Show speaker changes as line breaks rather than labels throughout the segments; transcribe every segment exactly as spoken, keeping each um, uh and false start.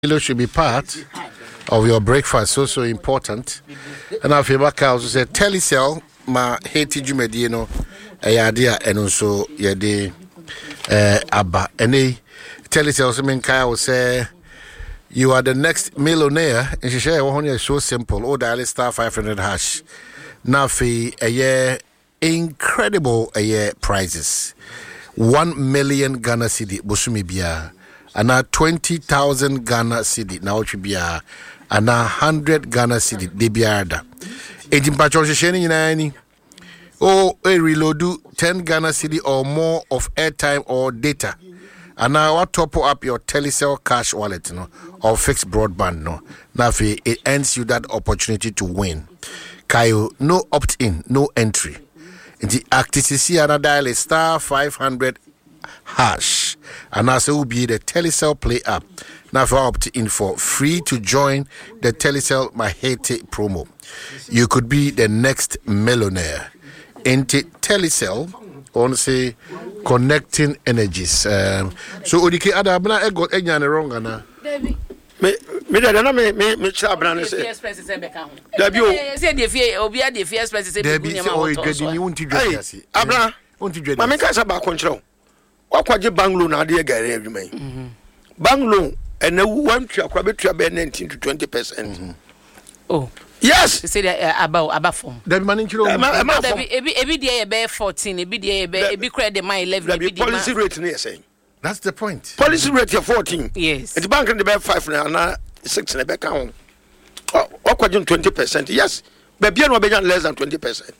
should be part of your breakfast, so so important. And I feel back also say Telecel ma hate jumedi no idea and also yede uh abba and Telecel also mean Kyle will say you are the next millionaire and she share one is so simple. Oh dial star five hundred hash. Now fee a year incredible a year prizes. One million Ghana cedi Bosumi Bia. Ana twenty thousand Ghana cedi na ochi bia ana one hundred Ghana cedi de biada ejim pacho hwehwe ni nyina ni o e reload ten Ghana cedi or more of airtime or data ana what top up your Telecel cash wallet no or fixed broadband no na fe it ends you that opportunity to win kayo no opt in no entry the activity ana dial star five hundred hash and also will be the Telecel Play app. Now for opt in for free to join the Telecel Mahete promo. You could be the next millionaire. Into Telecel on say connecting energies. Um, so Odike Adabna I got any wrong ana.
Me me da me me me chabra ne say. Da bi o.
Say the fear obi a the fear express say be
nyama o dwedi ni wonti dwedi ase.
Abra
wonti dwedi.
Ma me ka sa ba kontrol. Wakwaje bank loan na de gare adwuma yi. Mhm. Bank loan and one twa kwa betua be nineteen to twenty percent. Mhm.
Oh.
Yes.
They say that about about form.
That money kilo.
Ebi ebi dey be fourteen, ebi dey be ebi credit my eleven, ebi dey
policy rate ne saying.
That's the point.
Policy rate is fourteen.
Yes.
The bank dey be five na six na be count. Wakwaje twenty percent. Yes. But be no be less than twenty percent.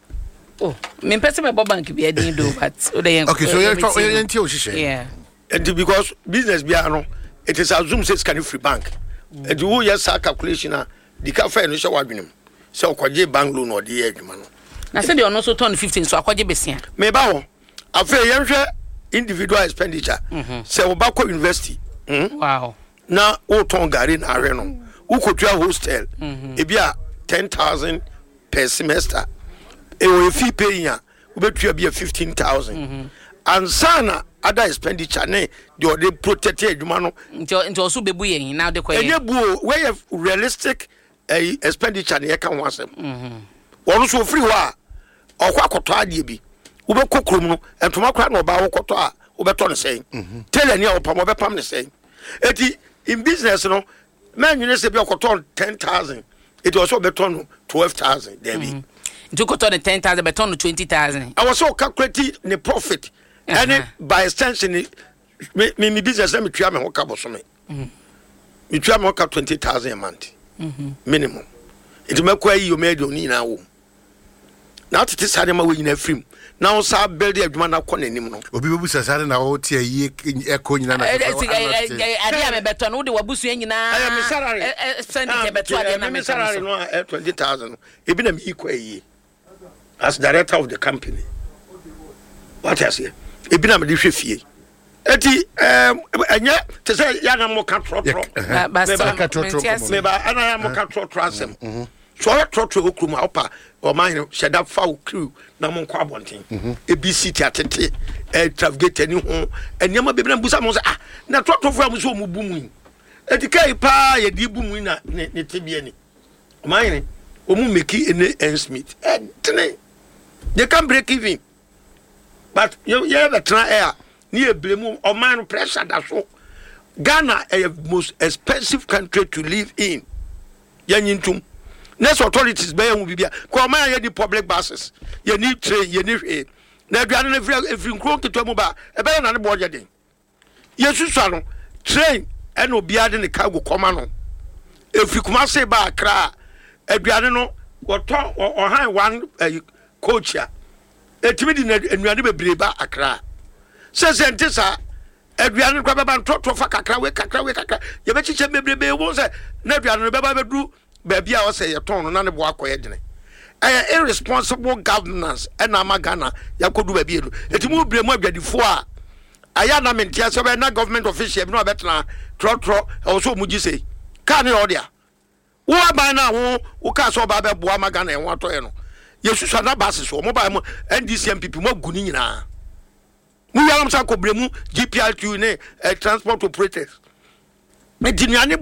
Oh, me person my bank be adin do but
okay, so you're you're
yeah. And because business be no, it is assumed says can free bank. And you yes calculation the cafe no show wadwinem. So kwaje bank loan or the adwuma no.
Na say they also turn fifteen so akwaje besia.
Me ba ho. Afa yenhwe individual expenditure. Say we ba ko university.
Wow.
Na o ton gari na ahwe no. Wo kotua hostel. E bia ten thousand per semester. A fee paying ya, we be fifteen thousand. Mm-hmm. And sana other expenditure ne the they protected you man.
Into into also be buye now the question.
And you where you realistic uh, expenditure ne can once. Mhm. One so free wa or kwa koto ade bi. We be kokrom no and to makra no ba wo koto a we be to ne say. Tell any opam we be pam ne say. Eti in business no man you say be koto ten thousand. It also be to twelve thousand there be. Mm-hmm.
You got on ten thousand, but on twenty thousand. I
was so calculating the profit, uh-huh. And it, by extension, me me business let me try me hook up or something. Me try me hook up twenty thousand a month, mm-hmm. Minimum. It make way you made on now. Now to this animal we in a film. Now so build the man up on any no.
Obi bu sasare na o tie ye eko nyina na.
I I am better no de wabusu nyina.
I am salary.
Send it better than
me salary no twenty thousand. E be na me equal ye. As director of the company. What I say? E bi na me de hwe fie. Eti em enya te say ya na mo ka tro tro.
Ba
ka tro tro.
Me ba ana ya mo ka tro tro asem. So ya tro tro okrum a opa o man sheda fa o crew na mo nkwa bonten. E bi city atete e traffic ni ho enya ma be na busa mo say ah na tro tro fo am so mo bu mu. Eti kai pa ye di bu mu na ne tebie ni. O man o mu meki ene en smith. E tene they can break even. But you you have a try air near blame or man pressure that so Ghana is the most expensive country to live in. Yanyitum. Next authorities by will be come the public buses. You need train, you need aid. Now you are every every crown to Tomuba, a better than the border day. Yes, you shall train and no be adding the cargo command. If you come say by a cry, a piano or talk or high one coach ya etimi di enuade bebreba akra se se ntesa aduane kwa baba ntoto fa kakra we kakra we kakra ye bechiche bebrebe wo se na aduane baba bedu ba bia wo se ye ton no na ne bo akoye dene eh irresponsible governance and amagana yakodu ba biedu etimi bremu adwadifo a aya na mentia se be na government official no betena tro tro e so muji sei ka ne odia wo aban na wo wo ka so ba be bo amagana e wo atoye no yesu so na basis o mobile mo N D C M P P mo guni nyina mu yalam sa kobremu G P R Q ne transport operators nti nuane